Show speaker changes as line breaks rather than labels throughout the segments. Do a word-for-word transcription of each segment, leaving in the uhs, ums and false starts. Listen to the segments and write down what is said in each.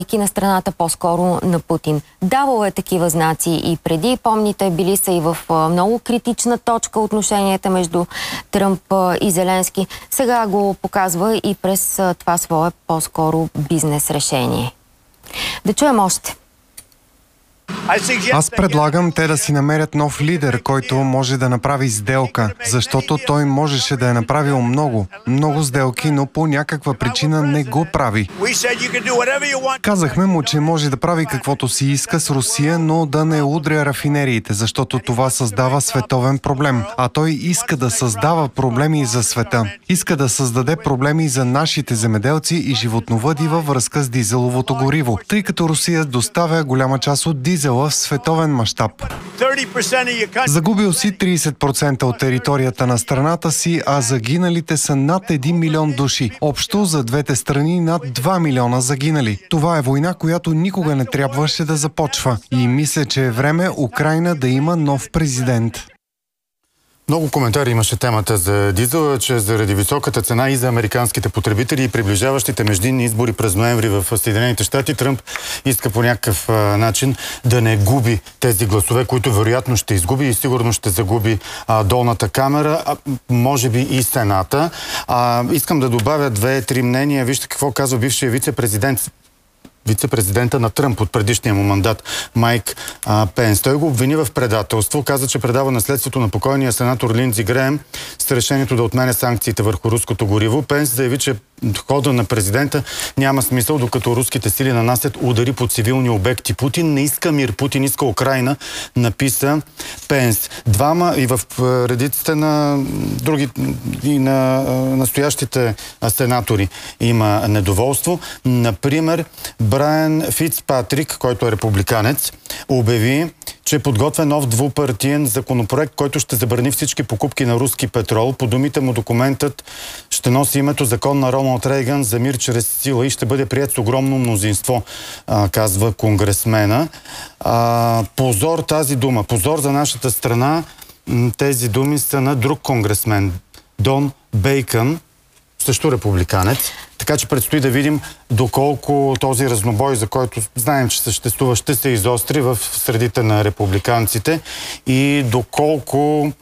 на страната, по-скоро на Путин. Давало е такива знаци и преди. Помните, били са и в много критична точка отношенията между Тръмп и Зеленски. Сега го показва и през това свое по-скоро бизнес решение. Да чуем още.
Аз предлагам те да си намерят нов лидер, който може да направи сделка, защото той можеше да е направил много, много сделки, но по някаква причина не го прави. Казахме му, че може да прави каквото си иска с Русия, но да не удря рафинериите, защото това създава световен проблем. А той иска да създава проблеми за света. Иска да създаде проблеми за нашите земеделци и животновъди във връзка с дизеловото гориво, тъй като Русия доставя голяма част от дизела в световен мащаб. Загубил си трийсет процента от територията на страната си, а загиналите са над един милион души. Общо за двете страни над два милиона загинали. Това е война, която никога не трябваше да започва. И мисля, че е време Украйна да има нов президент.
Много коментари имаше темата за дизела, че заради високата цена и за американските потребители и приближаващите междинни избори през ноември в Съединените щати, Тръмп иска по някакъв а, начин да не губи тези гласове, които вероятно ще изгуби и сигурно ще загуби а, долната камера, а, може би и Сената. А, искам да добавя две-три мнения. Вижте какво казва бившия вице-президент вице-президента на Тръмп от предишния му мандат Майк а, Пенс. Той го обвини в предателство, каза, че предава наследството на покойния сенатор Линдзи Греем с решението да отменя санкциите върху руското гориво. Пенс заяви, че хода на президента няма смисъл, докато руските сили нанасят удари по цивилни обекти. Путин не иска мир, Путин иска Украйна, написа Пенс. Двама и в редиците на други и на настоящите сенатори има недоволство. Например, Брайан Фицпатрик, който е републиканец, обяви, че подготвя нов двупартиен законопроект, който ще забрани всички покупки на руски петрол. По думите му документът ще носи името Закон на Роналд Рейган за мир чрез сила и ще бъде прият с огромно мнозинство, а, казва конгресмена. А, позор тази дума. Позор за нашата страна. Тези думи са на друг конгресмен, Дон Бейкън, също републиканец. Така че предстои да видим доколко този разнобой, за който знаем, че съществува, ще се изостри в средите на републиканците и доколко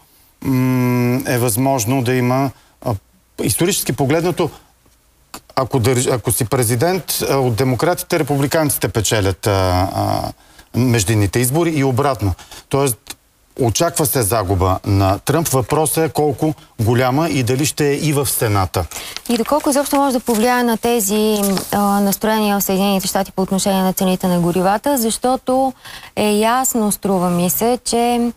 м- е възможно да има а, исторически погледнато, ако, държ, ако си президент, а, от демократите, републиканците печелят а, а, междинните избори и обратно. Тоест, очаква се загуба на Тръмп. Въпросът е колко голяма и дали ще е и в Сената.
И доколко изобщо може да повлияе на тези а, настроения в Съединените щати по отношение на цените на горивата, защото е ясно, струва ми се, че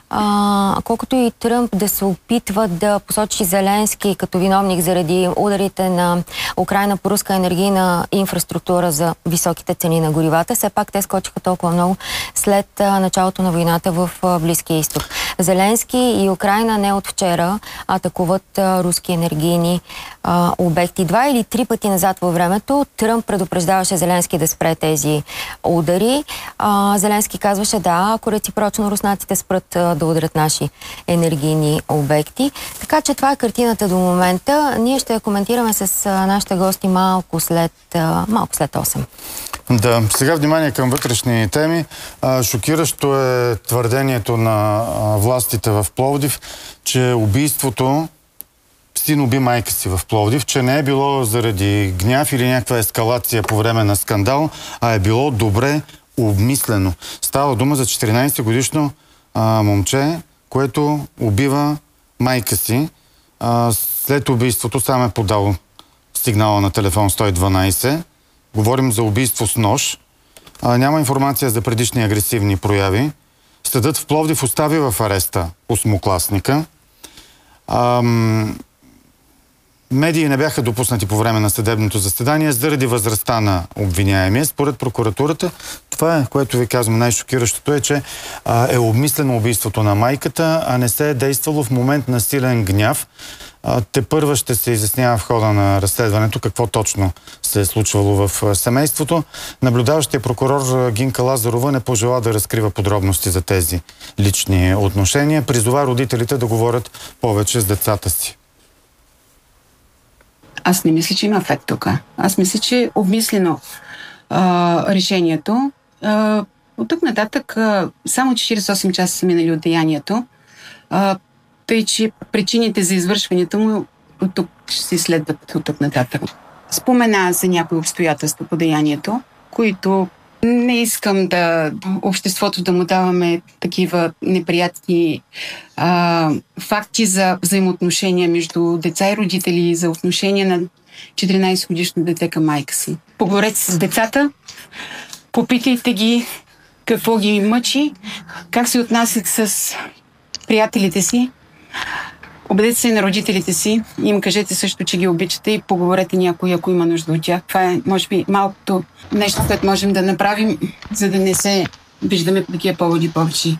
а, колкото и Тръмп да се опитва да посочи Зеленски като виновник заради ударите на Украйна по руска енергийна инфраструктура за високите цени на горивата, все пак те скочиха толкова много след а, началото на войната в а, Близкия изток. Зеленски и Украйна не от вчера атакуват а, руски енергийни а, обекти. Два или три пъти назад във времето Тръмп предупреждаваше Зеленски да спре тези удари. А, Зеленски казваше да, ако реципрочно руснаците спрат а, да ударят наши енергийни обекти. Така че това е картината до момента. Ние ще я коментираме с а, нашите гости малко след, а, малко след осем.
Да, сега внимание към вътрешни теми. А, шокиращо е твърдението на а, властите в Пловдив, че убийството син уби майка си в Пловдив, че не е било заради гняв или някаква ескалация по време на скандал, а е било добре обмислено. Става дума за четиринайсет годишно а, момче, което убива майка си. А, след убийството сам е подал сигнала на телефон сто и дванайсет. Говорим за убийство с нож. А, няма информация за предишни агресивни прояви. Съдът в Пловдив остави в ареста осмокласника. Ам... Медии не бяха допуснати по време на съдебното заседание заради възрастта на обвиняемия. Според прокуратурата, това е, което ви казвам, най-шокиращото е, че а, е обмислено убийството на майката, а не се е действало в момент на силен гняв. А, тепърва ще се изяснява в хода на разследването какво точно се е случвало в семейството. Наблюдаващия прокурор Гинка Лазарова не пожела да разкрива подробности за тези лични отношения. Призова родителите да говорят повече с децата си.
Аз не мисля, че има ефект тук. Аз мисля, че обмислено а, решението. А, от тук нататък а, само четиридесет и осем часа са минали от деянието, а, тъй че причините за извършването му от тук ще се изследват от тук нататък. Спомена за някои обстоятелства по деянието, които не искам да обществото да му даваме такива неприятни а, факти за взаимоотношения между деца и родители, за отношение на четиринайсет годишно дете към майка си. Поговорете с децата, попитайте ги какво ги мъчи, как се отнасят с приятелите си. Обадете се на родителите си и им кажете също, че ги обичате и поговорете някой, ако има нужда от тях. Това е, може би, малкото нещо, което можем да направим, за да не се виждаме по такива поводи повече.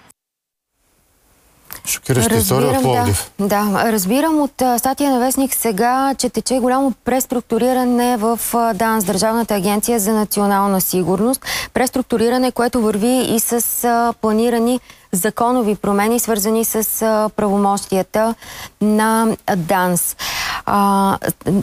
Шокираща история от Пловдив.
Да, да, разбирам от а, статия на Вестник сега, че тече голямо преструктуриране в а, ДАНС, Държавната агенция за национална сигурност. Преструктуриране, което върви и с а, планирани законови промени, свързани с а, правомощията на ДАНС. А,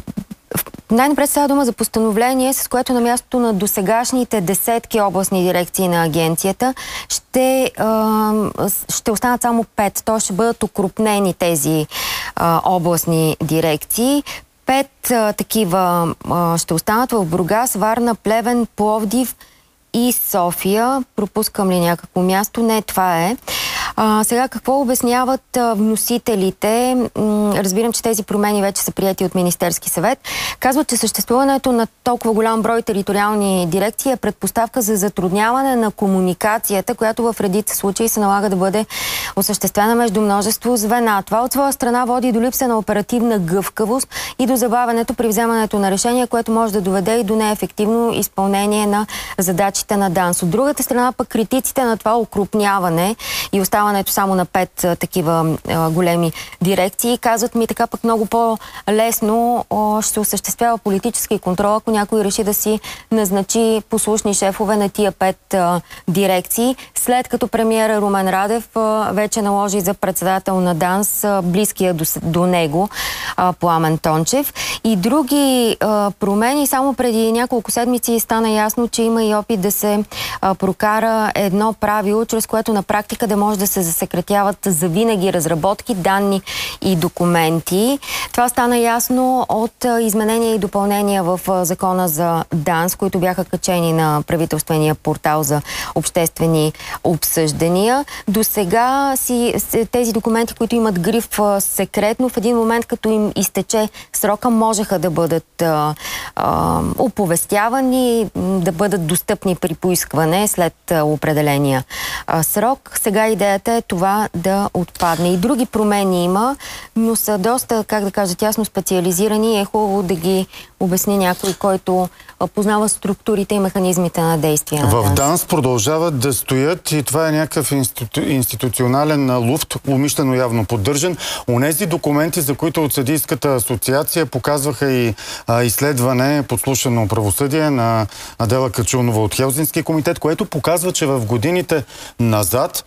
Най-напред става дума за постановление, с което на мястото на досегашните десетки областни дирекции на агенцията ще, а, ще останат само пет. То ще бъдат укрупнени тези а, областни дирекции. Пет а, такива а, ще останат в Бургас, Варна, Плевен, Пловдив и София. Пропускам ли някакво място? Не, това е. А, сега какво обясняват а, вносителите? М, разбирам, че тези промени вече са приети от Министерски съвет. Казват, че съществуването на толкова голям брой териториални дирекции е предпоставка за затрудняване на комуникацията, която в редица случаи се налага да бъде осъществена между множество звена. Това от своя страна води до липса на оперативна гъвкавост и до забавянето при вземането на решения, което може да доведе и до неефективно изпълнение на задачите на ДАНС. От другата страна пък критиците на това укрупняване и оставането само на пет а, такива а, големи дирекции казват ми така пък много по-лесно а, ще се осъществява политически контрол, ако някой реши да си назначи послушни шефове на тия пет а, дирекции, след като премиера Румен Радев а, вече наложи за председател на ДАНС а, близкия до, до него а, Пламен Тончев. И други а, промени, само преди няколко седмици стана ясно, че има и опит да се а, прокара едно правило, чрез което на практика да може да се засекретяват завинаги разработки, данни и документи. Това стана ясно от а, изменения и допълнения в а, закона за ДАНС, които бяха качени на правителствения портал за обществени обсъждания. До сега си, тези документи, които имат гриф а, секретно, в един момент, като им изтече срока, можеха да бъдат а, а, оповестявани, да бъдат достъпни при поискване след а, определения а, срок. Сега идеята е това да отпадне. И други промени има, но са доста, как да кажа, тясно специализирани и е хубаво да ги обясни някой, който познава структурите и механизмите на действие на ДАНС.
В ДАНС продължават да стоят и това е някакъв институ... институционален луфт, умишлено явно поддържан. Онези документи, за които от Съдийската асоциация показваха и а, изследване, подслушано правосъдие на Адела Качунова от Хелзинския комитет, което показва, че в годините назад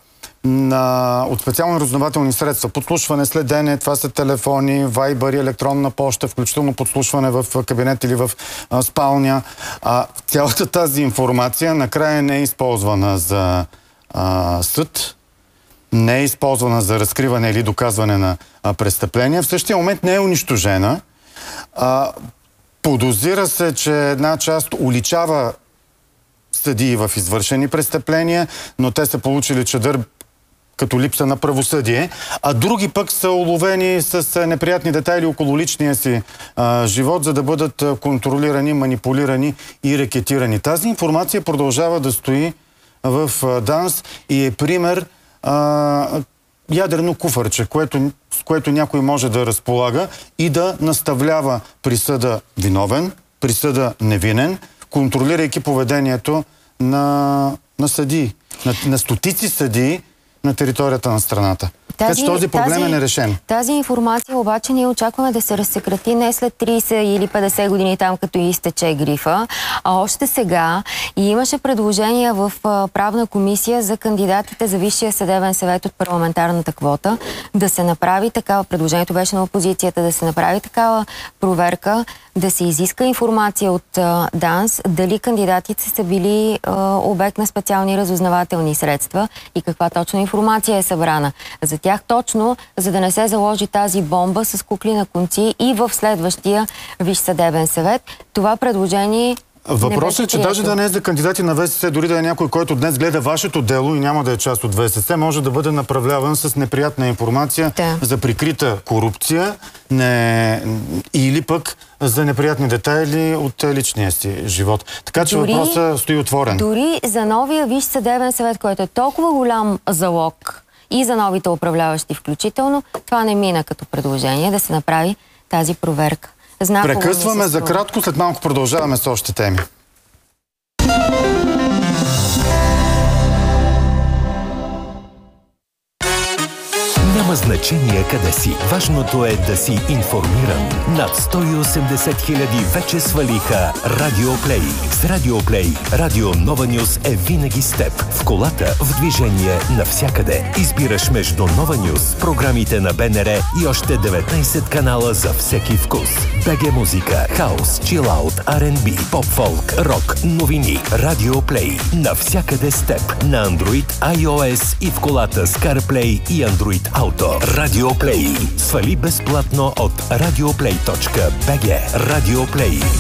на, от специални разузнавателни средства, подслушване, следене, това са телефони, вайбъри, електронна поща, включително подслушване в кабинет или в а, спалня. А, цялата тази информация накрая не е използвана за а, съд, не е използвана за разкриване или доказване на а, престъпления. В същия момент не е унищожена. А, подозира се, че една част уличава съдии в извършени престъпления, но те са получили чадър като липса на правосъдие, а други пък са уловени с неприятни детайли около личния си а, живот, за да бъдат контролирани, манипулирани и рекетирани. Тази информация продължава да стои в а, ДАНС и е пример а, ядрено куфарче, което, с което някой може да разполага и да наставлява присъда виновен, присъда невинен, контролирайки поведението на, на съдии. На, на стотици съдии, на територията на страната. Така че този проблем
тази,
е нерешен.
Тази информация обаче ние очакваме да се разсекрати не след трийсет или петдесет години там, като изтече грифа, а още сега. И имаше предложения в правна комисия за кандидатите за Висшия съдебен съвет от парламентарната квота да се направи такава, предложението беше на опозицията, да се направи такава проверка, да се изиска информация от а, ДАНС, дали кандидатите са били а, обект на специални разузнавателни средства и каква точно информация е събрана за тях точно, за да не се заложи тази бомба с кукли на конци и в следващия Висш съдебен съвет. Това предложение
Въпросът е, че даже да не е за кандидати на ВСС, дори да е някой, който днес гледа вашето дело и няма да е част от ВСС, може да бъде направляван с неприятна информация да. за прикрита корупция не... или пък за неприятни детайли от личния си живот. Така че дори, въпросът стои отворен.
Дори за новия Висш съдебен съвет, който е толкова голям залог и за новите управляващи включително, това не мина като предложение да се направи тази проверка. Знаково
Прекъсваме за кратко, след малко продължаваме с още теми.
Няма значение къде си. Важното е да си информиран. Над сто и осемдесет хиляди вече свалиха Радиоплей. С Радиоплей Радио Нова Нюз е винаги с теб. В колата, в движение, навсякъде. Избираш между Нова Нюз, програмите на БНР и още деветнайсет канала за всеки вкус. БГ музика, хаус, чилаут, Ар енд Би, поп-фолк, рок, новини. Радиоплей. Навсякъде с теб. На Android, iOS и в колата с CarPlay и Android Auto. Радиоплей. Свали безплатно от радиоплей точка би джи. Радиоплей.